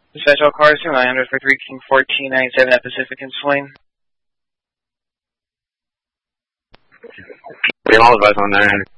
Dispatch all cars to Miami for 3 King 1497 at Pacific and Swain. All advice on 900.